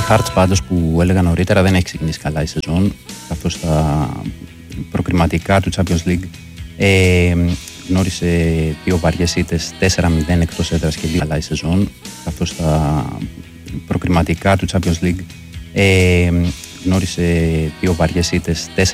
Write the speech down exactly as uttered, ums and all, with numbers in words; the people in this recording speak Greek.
Hearts πάντως που έλεγα νωρίτερα δεν έχει ξεκινήσει καλά η σεζόν, καθώς στα προκριματικά του Champions League ε, γνώρισε δύο βαριές ήττες, τέσσερα μηδέν εκτός έδρας και δύο καλά η σεζόν, καθώς στα προκριματικά του Champions League ε, γνώρισε δύο βαριές ήττες,